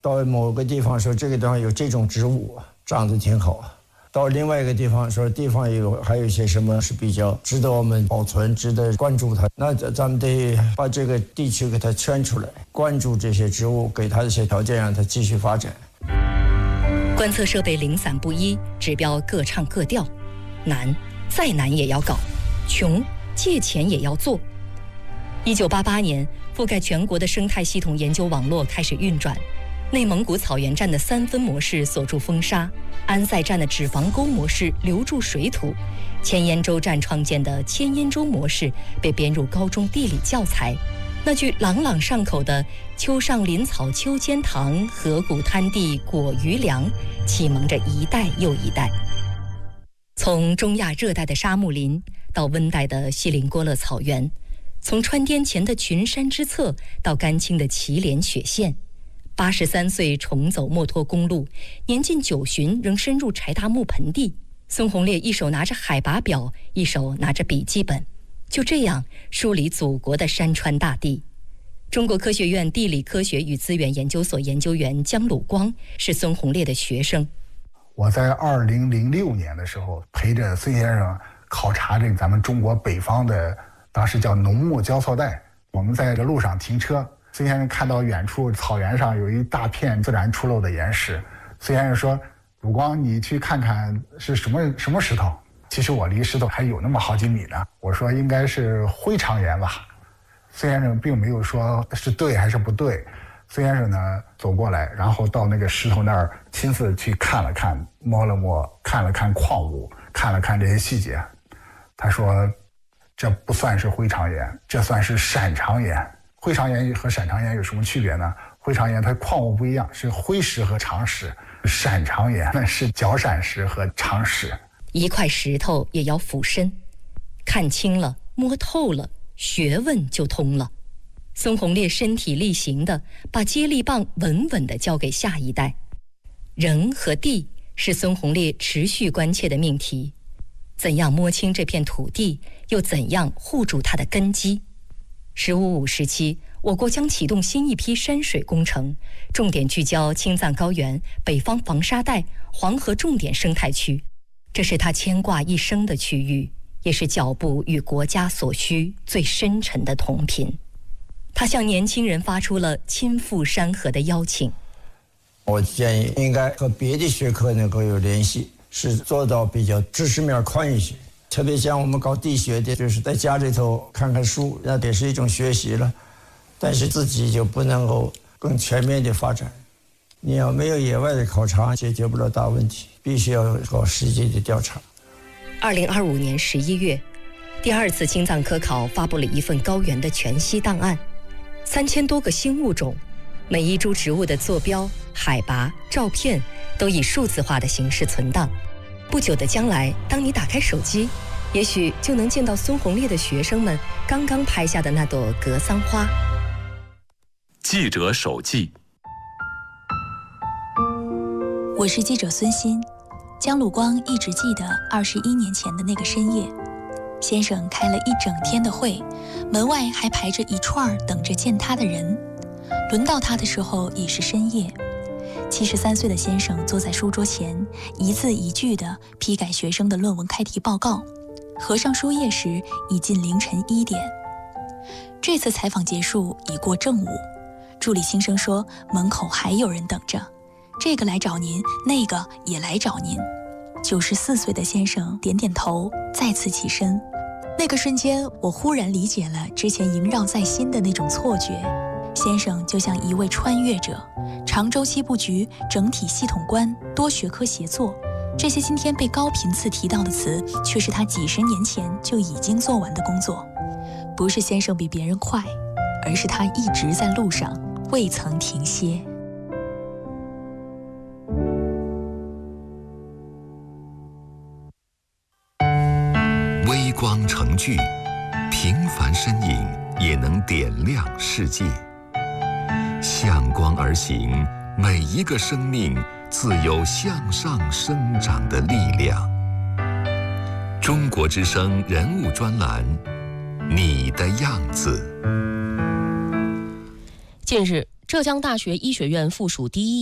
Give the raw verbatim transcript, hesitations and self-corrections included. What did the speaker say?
到某个地方说这个地方有这种植物长得挺好，到另外一个地方说地方有还有一些什么是比较值得我们保存、值得关注它，那咱们得把这个地区给它圈出来，关注这些植物，给它一些条件，让它继续发展。 观测设备零散不一，指标各唱各调，难，再难也要搞，穷，借钱也要做。一九八八年，覆盖全国的生态系统研究网络开始运转。内蒙古草原站的三分模式锁住风沙，安塞站的脂肪沟模式留住水土，千烟洲站创建的千烟洲模式被编入高中地理教材。那句朗朗上口的“丘上林草秋间塘，河谷滩地果余粮”，启蒙着一代又一代。从中亚热带的沙木林到温带的锡林郭勒草原，从川滇黔的群山之侧到甘青的祁连雪线。八十三岁重走墨脱公路，年近九旬仍深入柴达木盆地。孙红烈一手拿着海拔表，一手拿着笔记本，就这样梳理祖国的山川大地。中国科学院地理科学与资源研究所研究员姜鲁光是孙红烈的学生。 我在二零零六年的时候，陪着孙先生考察这个咱们中国北方的，当时叫农牧交错带。我们在这路上停车，孙先生看到远处草原上有一大片自然出露的岩石，孙先生说：“鲁光，你去看看是什么什么石头？”其实我离石头还有那么好几米呢。我说应该是灰长岩吧。孙先生并没有说是对还是不对。孙先生呢走过来，然后到那个石头那儿亲自去看了看，摸了摸，看了看矿物，看了看这些细节。他说：“这不算是灰长岩，这算是闪长岩。灰长岩和闪长岩有什么区别呢？灰长岩它矿物不一样，是灰石和长石；闪长岩那是角闪石和长石。 一块石头也要俯身，看清了，摸透了，学问就通了。孙红烈身体力行地把接力棒稳稳地交给下一代。人和地是孙红烈持续关切的命题。怎样摸清这片土地，又怎样护住它的根基？十五五时期，我国将启动新一批山水工程，重点聚焦青藏高原、北方防沙带、黄河重点生态区。这是他牵挂一生的区域，也是脚步与国家所需最深沉的同频。他向年轻人发出了亲赴山河的邀请。 我建议应该和别的学科能够有联系，是做到比较知识面宽一些。特别像我们搞地学的，就是在家里头看看书，那也是一种学习了，但是自己就不能够更全面的发展。你要没有野外的考察，解决不了大问题，必须要搞实际的调查。 二零二五年十一月，第二次青藏科考发布了一份高原的全息档案，三千多个新物种，每一株植物的坐标、海拔、照片都以数字化的形式存档。不久的将来，当你打开手机，也许就能见到孙红烈的学生们刚刚拍下的那朵格桑花。 记者手记。 我是记者孙鑫。姜鲁光一直记得二十一年前的那个深夜，先生开了一整天的会，门外还排着一串等着见他的人。轮到他的时候已是深夜。七十三岁的先生坐在书桌前，一字一句地批改学生的论文开题报告。合上书页时，已近凌晨一点。这次采访结束已过正午，助理轻声说：“门口还有人等着，这个来找您，那个也来找您。”九十四岁的先生点点头，再次起身。那个瞬间，我忽然理解了之前萦绕在心的那种错觉。先生就像一位穿越者，长周期布局、整体系统观、多学科协作，这些今天被高频次提到的词，却是他几十年前就已经做完的工作。不是先生比别人快，而是他一直在路上，未曾停歇。 微光成炬，平凡身影也能点亮世界。向光而行，每一个生命自有向上生长的力量。中国之声人物专栏，你的样子。 近日，浙江大学医学院附属第一